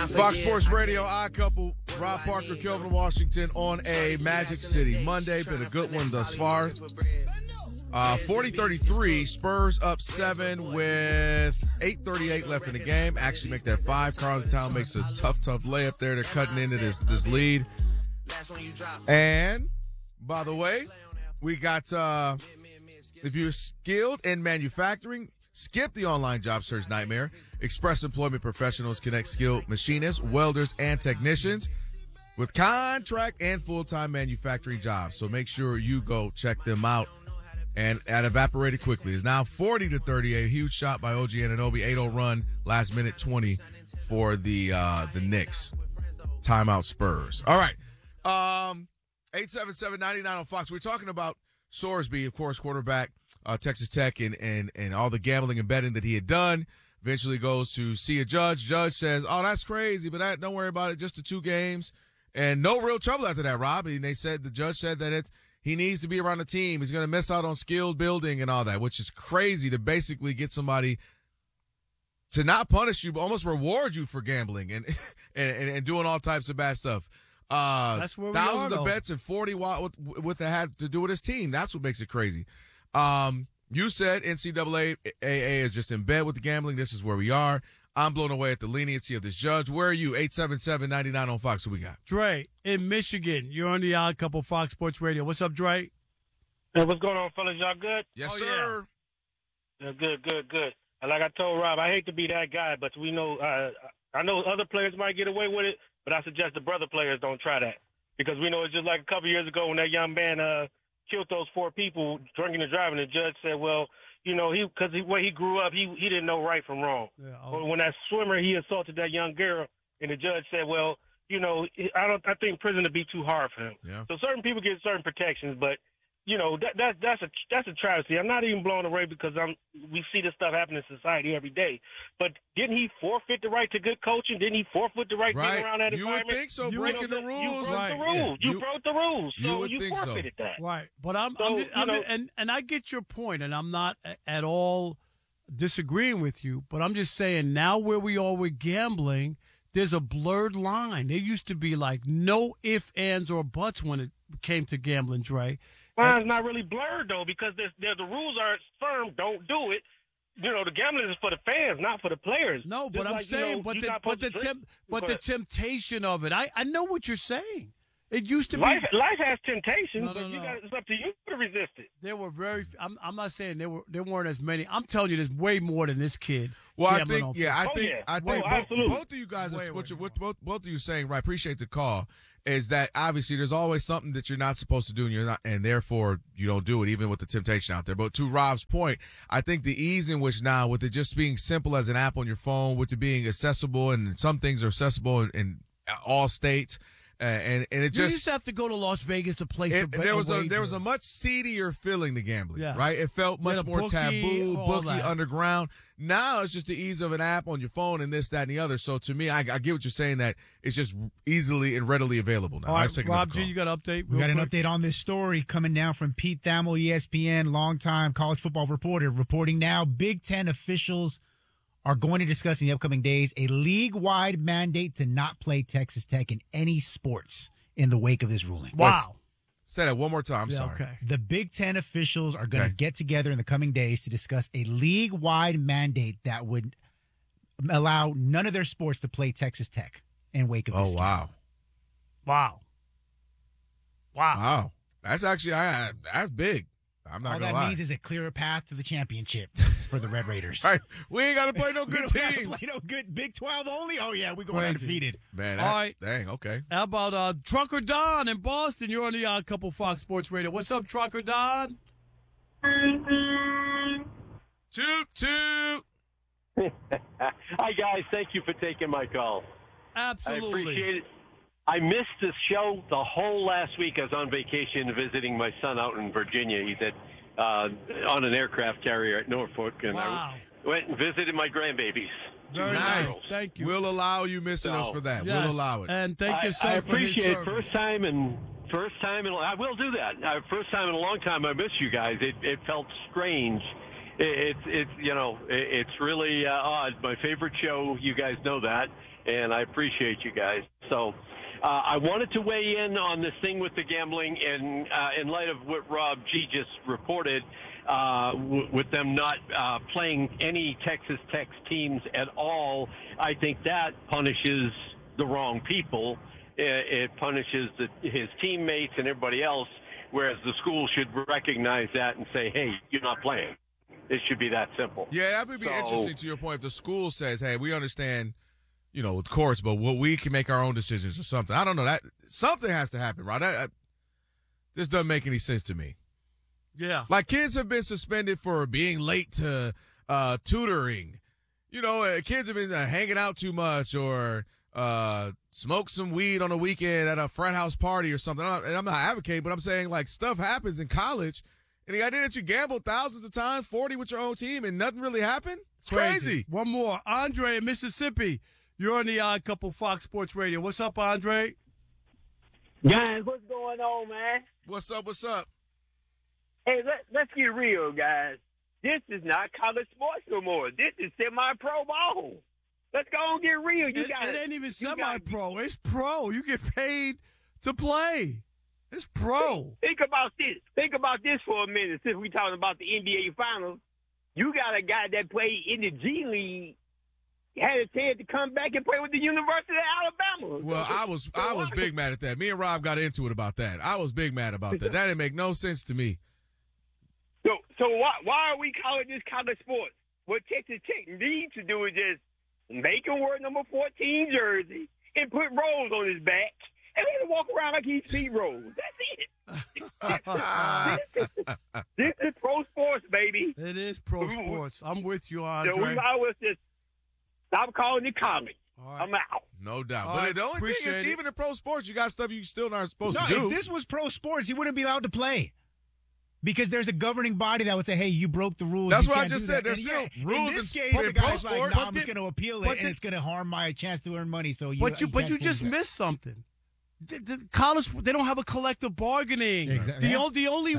Fox Sports Radio, Odd Couple, Rob Parker, Kelvin Washington on a Magic City Monday. Been a good one thus far. 40-33, Spurs up 7 with 8:38 left in the game. Actually make that 5. Carlton makes a tough layup there. They're cutting into this lead. And, by the way, we got, if you're skilled in manufacturing, skip the online job search nightmare. Express Employment Professionals connect skilled machinists, welders, and technicians with contract and full-time manufacturing jobs. So make sure you go check them out. And that evaporated quickly. It's now 40-38. Huge shot by OG Anunoby. 8-0 run, last minute 20 for the Knicks. Timeout Spurs. All right. 877-99 on Fox. We're talking about Sorsby, of course, quarterback, Texas Tech, and all the gambling and betting that he had done. Eventually goes to see a judge. Judge says, "Oh, that's crazy, but don't worry about it. Just the 2 games." And no real trouble after that, Rob. And the judge said that he needs to be around the team. He's going to miss out on skilled building and all that, which is crazy to basically get somebody to not punish you, but almost reward you for gambling and doing all types of bad stuff. That's where we are, thousands of bets and 40 with that had to do with his team. That's what makes it crazy. You said NCAA is just in bed with the gambling. This is where we are. I'm blown away at the leniency of this judge. Where are you? 877-99 on Fox. Who we got? Dre, in Michigan. You're on the Odd Couple Fox Sports Radio. What's up, Dre? Hey, what's going on, fellas? Y'all good? Yes, sir. Yeah, good. Like I told Rob, I hate to be that guy, but we know I know other players might get away with it, but I suggest the brother players don't try that. Because we know it's just like a couple years ago when that young man killed those 4 people drinking and driving. The judge said, well, you know, because where he grew up, he didn't know right from wrong. Yeah, when that swimmer, he assaulted that young girl, and the judge said, well, you know, I think prison would be too hard for him. Yeah. So certain people get certain protections, but you know, that's a travesty. I'm not even blown away because we see this stuff happen in society every day. But didn't he forfeit the right to good coaching? Didn't he forfeit the right to be around that environment? You would think so, breaking the rules. You broke the rules. You broke the rules. So you forfeited that. Right. But and I get your point, and I'm not at all disagreeing with you, but I'm just saying now where we are with gambling, there's a blurred line. There used to be like no ifs, ands, or buts when it came to gambling, Dre. Line's not really blurred, though, because the rules are firm. Don't do it. You know, the gambling is for the fans, not for the players. No, but I'm saying, the temptation of it. I know what you're saying. It used to be. Life has temptations, but it's up to you to resist it. There were I'm not saying there weren't as many. I'm telling you, there's way more than this kid. Well, I think both of you guys, both of you saying, right, appreciate the call, is that obviously there's always something that you're not supposed to do and you're not, and therefore you don't do it, even with the temptation out there. But to Rob's point, I think the ease in which now, with it just being simple as an app on your phone, with it being accessible, and some things are accessible in all states, and it just, you used to have to go to Las Vegas to play. There was a much seedier feeling to gambling, right? It felt much more taboo, bookie, underground. Now it's just the ease of an app on your phone and this, that, and the other. So to me, I get what you're saying, that it's just easily and readily available now. All right, Rob G, you got an update? We got an update on this story coming down from Pete Thamel, ESPN, longtime college football reporter, reporting now Big Ten officials are going to discuss in the upcoming days a league-wide mandate to not play Texas Tech in any sports in the wake of this ruling. Wow. Say that one more time. I'm sorry. Okay. The Big Ten officials are going to get together in the coming days to discuss a league-wide mandate that would allow none of their sports to play Texas Tech in wake of this. Oh, wow. Wow. Wow. That's actually, that's big. I'm not All gonna that lie. means is a clearer path to the championship for the Red Raiders. Right. We ain't got to play no good teams. Play no good Big 12 only? Oh, yeah, we're going undefeated. Man, all right. Dang, okay. How about Trucker Don in Boston? You're on the Odd Couple Fox Sports Radio. What's up, Trucker Don? Toot, toot. Hi, guys. Thank you for taking my call. Absolutely. I appreciate it. I missed the show the whole last week. I was on vacation visiting my son out in Virginia. He's on an aircraft carrier at Norfolk, and I went and visited my grandbabies. Very nice. Thank you. We'll allow you missing us for that. Yes. We'll allow it. And thank you, son, I for his appreciate it. service. First time in I will do that. First time in a long time I miss you guys. It felt strange It's really odd. My favorite show, you guys know that, and I appreciate you guys. So I wanted to weigh in on this thing with the gambling, and in light of what Rob G just reported, with them not playing any Texas Tech teams at all, I think that punishes the wrong people. It punishes his teammates and everybody else, whereas the school should recognize that and say, hey, you're not playing. It should be that simple. Yeah, that would be interesting to your point. If the school says, hey, we understand, with courts, but we can make our own decisions or something. I don't know. That something has to happen, right? This doesn't make any sense to me. Yeah. Like kids have been suspended for being late to tutoring. Kids have been hanging out too much or smoke some weed on a weekend at a frat house party or something. And I'm not advocating, but I'm saying like stuff happens in college. And the idea that you gambled thousands of times, 40 with your own team, and nothing really happened? It's crazy. One more. Andre in Mississippi. You're on the Odd Couple Fox Sports Radio. What's up, Andre? Guys, what's going on, man? What's up? Hey, let's get real, guys. This is not college sports no more. This is semi-pro ball. Let's go and get real. It ain't even semi-pro. It's pro. You get paid to play. It's pro. Think about this. Think about this for a minute. Since we're talking about the NBA Finals, you got a guy that played in the G League, had a chance to come back and play with the University of Alabama. Well, I was big mad at that. Me and Rob got into it about that. I was big mad about that. That didn't make no sense to me. So why are we calling this college sports? What Texas Tech needs to do is just make him wear number 14 jersey and put rolls on his back. And let him walk around like he's speed rolls. That's it. This is pro sports, baby. It is pro sports. I'm with you, Andre. So we always just stop calling it college. Right. I'm out. No doubt. All but right, the only thing is, even in pro sports, you got stuff you still aren't supposed to do. If this was pro sports, he wouldn't be allowed to play. Because there's a governing body that would say, hey, you broke the rules. That's what I just said. There's still rules in this in case, the guy's pro like, sports. no, I'm just going to appeal it, and it's going to harm my chance to earn money. So But you just missed something. The college, they don't have a collective bargaining. Exactly. The only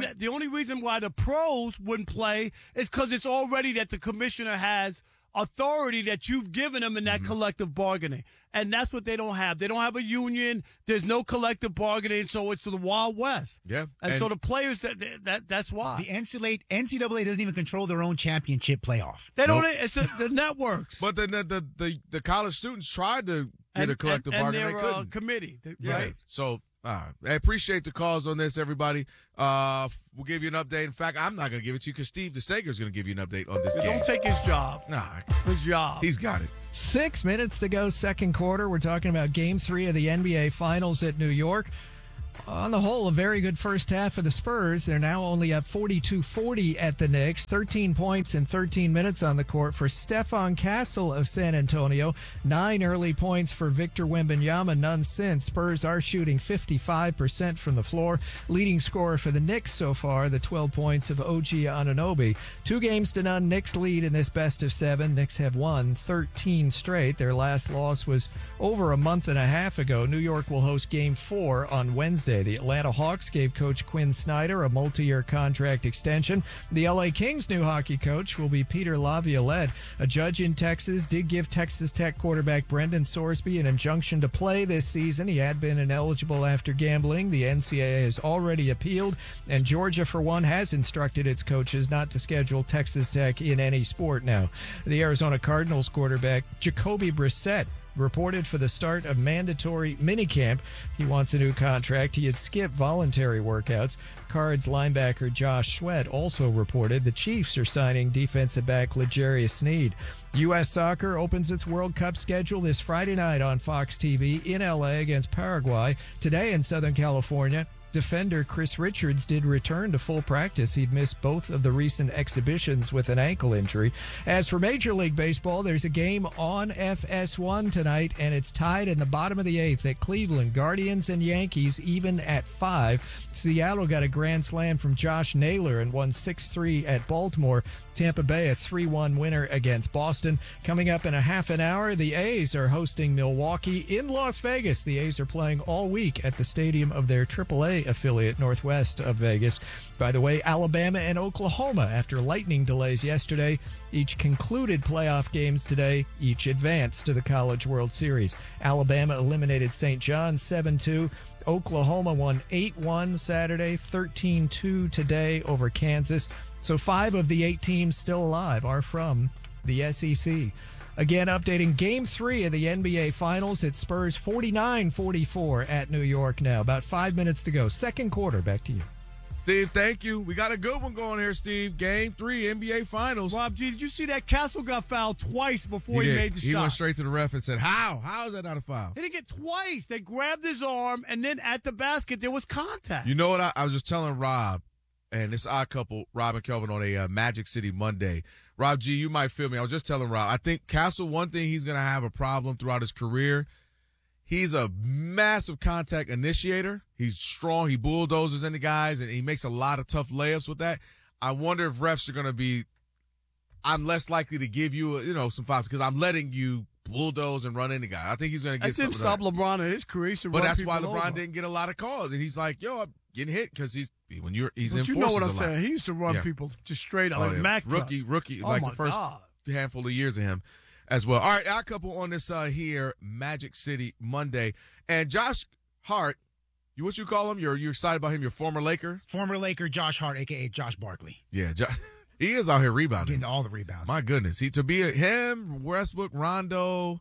reason why the pros wouldn't play is because it's already that the commissioner has authority that you've given them in that collective bargaining. And that's what they don't have. They don't have a union. There's no collective bargaining, so it's the Wild West. Yeah. And so the players, that's why. The NCAA doesn't even control their own championship playoff. They don't. It's the networks. But then the college students tried to get a collective bargaining. And their committee, right? So I appreciate the calls on this, everybody. We'll give you an update. In fact, I'm not going to give it to you because Steve DeSager is going to give you an update on this game. Don't take his job. Nah. His job. He's got it. 6 minutes to go, second quarter. We're talking about Game 3 of the NBA Finals at New York. On the whole, a very good first half for the Spurs. They're now only up 42-40 at the Knicks. 13 points in 13 minutes on the court for Stephon Castle of San Antonio. 9 early points for Victor Wembanyama, none since. Spurs are shooting 55% from the floor. Leading scorer for the Knicks so far, the 12 points of OG Anunoby. 2-0 Knicks lead in this best of 7. Knicks have won 13 straight. Their last loss was over a month and a half ago. New York will host Game 4 on Wednesday. The Atlanta Hawks gave Coach Quinn Snyder a multi-year contract extension. The LA Kings' new hockey coach will be Peter Laviolette. A judge in Texas did give Texas Tech quarterback Brendan Sorsby an injunction to play this season. He had been ineligible after gambling. The NCAA has already appealed, and Georgia, for one, has instructed its coaches not to schedule Texas Tech in any sport now. The Arizona Cardinals quarterback Jacoby Brissett reported for the start of mandatory minicamp. He wants a new contract. He had skipped voluntary workouts. Cards linebacker Josh Sweat also reported the Chiefs are signing defensive back L'Jarius Sneed. U.S. Soccer opens its World Cup schedule this Friday night on Fox TV in L.A. against Paraguay. Today in Southern California, defender Chris Richards did return to full practice. He'd missed both of the recent exhibitions with an ankle injury. As for Major League Baseball, there's a game on FS1 tonight, and it's tied in the bottom of the 8th at Cleveland. Guardians and Yankees even at 5. Seattle got a grand slam from Josh Naylor and won 6-3 at Baltimore. Tampa Bay a 3-1 winner against Boston. Coming up in a half an hour, the A's are hosting Milwaukee in Las Vegas. The A's are playing all week at the stadium of their AAA affiliate northwest of Vegas. By the way, Alabama and Oklahoma, after lightning delays yesterday, each concluded playoff games today, each advanced to the College World Series. Alabama eliminated St. John's 7-2. Oklahoma won 8-1 Saturday, 13-2 today over Kansas. So 5 of the 8 teams still alive are from the SEC. Again, updating Game 3 of the NBA Finals. It's Spurs 49-44 at New York now. About 5 minutes to go. Second quarter. Back to you. Steve, thank you. We got a good one going here, Steve. Game 3, NBA Finals. Rob G, did you see that Castle got fouled twice before he made the shot? He went straight to the ref and said, How? How is that not a foul? He didn't get twice. They grabbed his arm, and then at the basket, there was contact. You know what? I was just telling Rob, and this odd couple, Rob and Kelvin, on a Magic City Monday. Rob G, you might feel me. I was just telling Rob, I think Castle, one thing he's going to have a problem throughout his career, he's a massive contact initiator. He's strong. He bulldozes into guys, and he makes a lot of tough layups with that. I wonder if refs are going to be – I'm less likely to give you, some fouls because I'm letting you bulldoze and run into guys. I think he's going to get something. That didn't stop LeBron in his career. But that's why LeBron didn't get a lot of calls. And he's like, I'm getting hit because he's enforcing. You know what I'm saying? He used to run people just straight out. Mac rookie, like the first handful of years of him as well. All right, our couple on this here Magic City Monday. And Josh Hart, what you call him? You're excited about him, your former Laker? Former Laker Josh Hart, a.k.a. Josh Barkley. Yeah, he is out here rebounding. Getting all the rebounds. My goodness. Him, Westbrook, Rondo,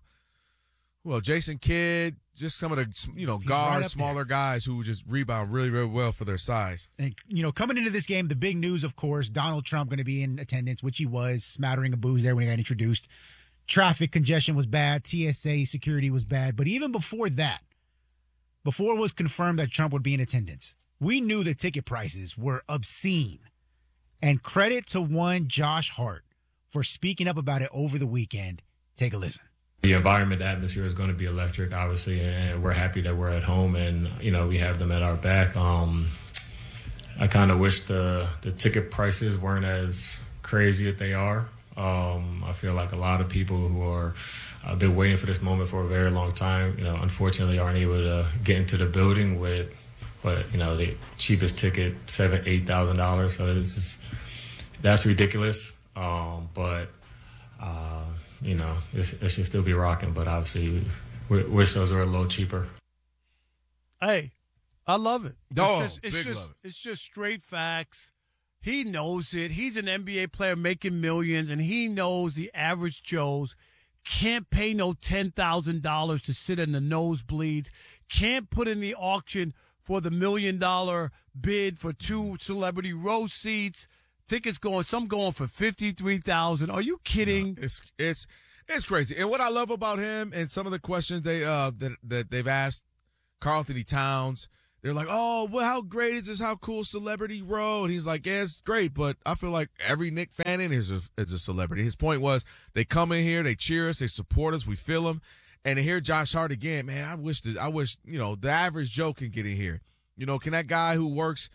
Jason Kidd, just some of the, guard, right smaller guys who just rebound really, really well for their size. And, coming into this game, the big news, of course, Donald Trump going to be in attendance, which he was, smattering of booze there when he got introduced. Traffic congestion was bad. TSA security was bad. But even before that, before it was confirmed that Trump would be in attendance, we knew the ticket prices were obscene. And credit to one Josh Hart for speaking up about it over the weekend. Take a listen. The environment, the atmosphere is going to be electric, obviously, and we're happy that we're at home and, we have them at our back. I kind of wish the ticket prices weren't as crazy as they are. I feel like a lot of people who have been waiting for this moment for a very long time, unfortunately aren't able to get into the building with, the cheapest ticket, $7,000-$8,000. So that's ridiculous. It should still be rocking, but obviously we wish those were a little cheaper. Hey, I love it. It's just straight facts. He knows it. He's an NBA player making millions, and he knows the average Joes can't pay no $10,000 to sit in the nosebleeds, can't put in the auction for the $1 million bid for 2 celebrity row seats. Tickets some going for $53,000. Are you kidding? It's crazy. And what I love about him and some of the questions that they've asked Karl Anthony Towns, they're like, oh, well, how great is this? How cool Celebrity Row? And he's like, yeah, it's great, but I feel like every Knick fan in here is a celebrity. His point was they come in here, they cheer us, they support us, we feel them. And to hear Josh Hart again, man, I wish the average Joe can get in here. Can that guy who works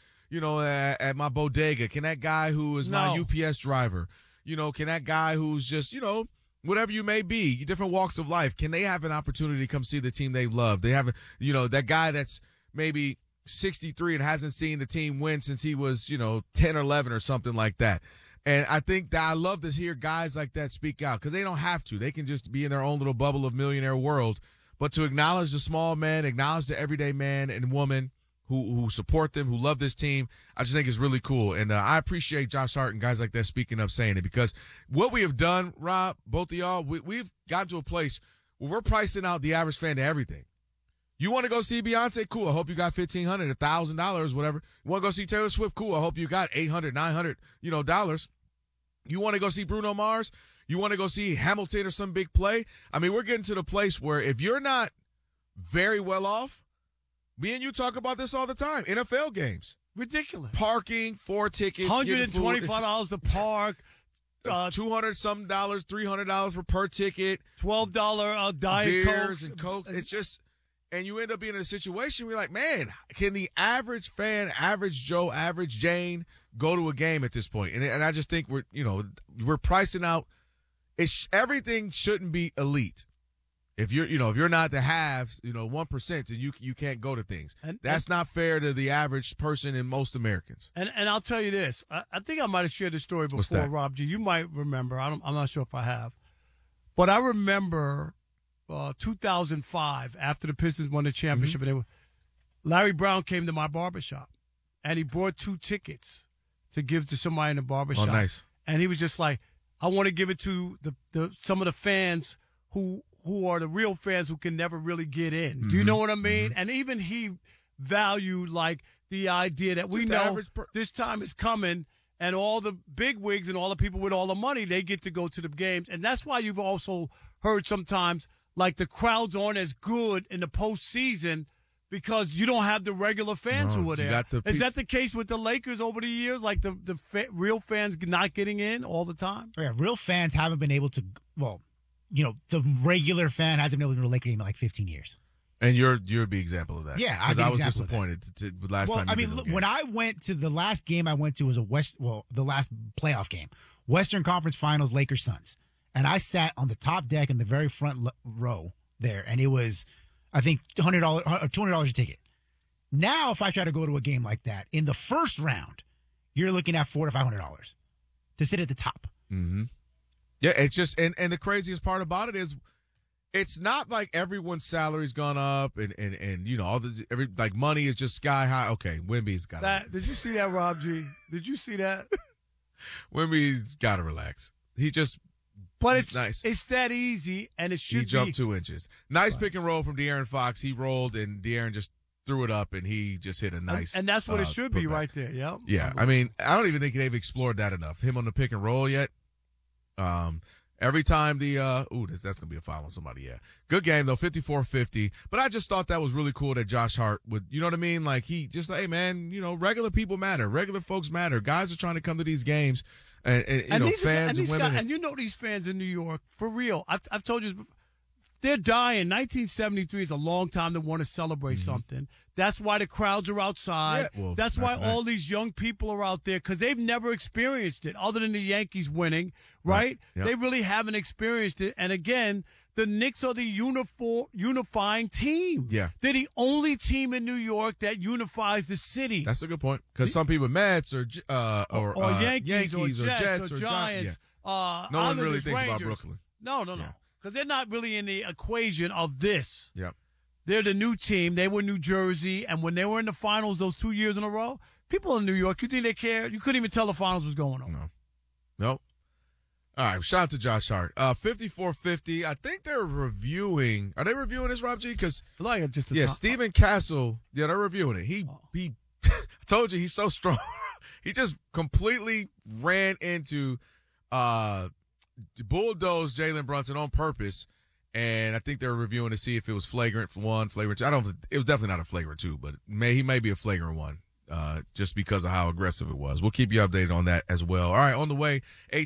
at my bodega, can that guy who is my UPS driver, can that guy who's just, whatever you may be, different walks of life, can they have an opportunity to come see the team they love? They have, that guy that's maybe 63 and hasn't seen the team win since he was, 10 or 11 or something like that. And I think that I love to hear guys like that speak out because they don't have to. They can just be in their own little bubble of millionaire world. But to acknowledge the small man, acknowledge the everyday man and woman who support them, who love this team, I just think is really cool. And I appreciate Josh Hart and guys like that speaking up, saying it, because what we have done, Rob, both of y'all, we've gotten to a place where we're pricing out the average fan to everything. You want to go see Beyonce? Cool. I hope you got $1,500, $1,000, whatever. You want to go see Taylor Swift? Cool. I hope you got $800, $900, dollars. You want to go see Bruno Mars? You want to go see Hamilton or some big play? I mean, we're getting to the place where if you're not very well off, me and you talk about this all the time. NFL games. Ridiculous. Parking, 4 tickets. $125 to park. $200 some dollars, $300 for per ticket. $12 Diet beers Coke. And Coke. It's just, and you end up being in a situation where you're like, man, can the average fan, average Joe, average Jane go to a game at this point. And I just think we're pricing out. Everything shouldn't be elite. If you're not the haves, 1%, then you can't go to things. That's not fair to the average person and most Americans. And I'll tell you this. I think I might have shared this story before, Rob G. You might remember. I'm not sure if I have. But I remember 2005, after the Pistons won the championship, and Larry Brown came to my barbershop, and he brought 2 tickets to give to somebody in the barbershop. Oh, nice. And he was just like, I want to give it to some of the fans who are the real fans who can never really get in. Do you know what I mean? And even he valued, like, the idea that we know this time is coming, and all the big wigs and all the people with all the money, they get to go to the games. And that's why you've also heard sometimes, like, the crowds aren't as good in the postseason because you don't have the regular fans who are there. Is that the case with the Lakers over the years? Like, the real fans not getting in all the time? Yeah, real fans haven't been able to, the regular fan hasn't been able to go to a Laker game in like 15 years. And you're a big example of that. Yeah, because I was disappointed last time. When I went to the last game I went to was the last playoff game, Western Conference Finals, Lakers Suns, and I sat on the top deck in the very front row there, and it was, I think, $100 or $200 a ticket. Now, if I try to go to a game like that in the first round, you're looking at $400 to $500 to sit at the top. Mm-hmm. Yeah, it's just, and the craziest part about it is, it's not like everyone's salary's gone up and all money is just sky high. Okay, Wemby's got that. Did you see that, Rob G? Did you see that? Wemby's got to relax. But it's nice. It's that easy, and it should be. He jumped 2 inches. Nice pick and roll from De'Aaron Fox. He rolled, and De'Aaron just threw it up, and he just hit a nice. And that's what it should be right there. Yeah. Yeah. I mean, I don't even think they've explored that enough. Him on the pick and roll yet. Every time that's going to be a foul on somebody, yeah. Good game, though, 54-50. But I just thought that was really cool that Josh Hart would, you know what I mean? Like, he just, hey, man, regular people matter. Regular folks matter. Guys are trying to come to these games, and fans and women. And these fans in New York, for real, I've told you, they're dying. 1973 is a long time to want to celebrate something. That's why the crowds are outside. Yeah, that's why all these young people are out there, because they've never experienced it other than the Yankees winning, right? Yep. They really haven't experienced it. And again, the Knicks are the unifying team. Yeah. They're the only team in New York that unifies the city. That's a good point, because some people Mets or Yankees or Jets or Giants. Yeah. No one really thinks Rangers. about Brooklyn. No. Yeah. Because they're not really in the equation of this. Yep. They're the new team. They were New Jersey. And when they were in the finals those 2 years in a row, people in New York, you think they cared? You couldn't even tell the finals was going on. No. Nope. All right. Shout out to Josh Hart. 54-50. I think they're reviewing. Are they reviewing this, Rob G? Because Stephen Castle. Yeah, they're reviewing it. He I told you, he's so strong. He just completely ran into bulldozed Jalen Brunson on purpose, and I think they're reviewing to see if it was flagrant for one, flagrant two. It was definitely not a flagrant two, but he may be a flagrant one, just because of how aggressive it was. We'll keep you updated on that as well. All right, on the way,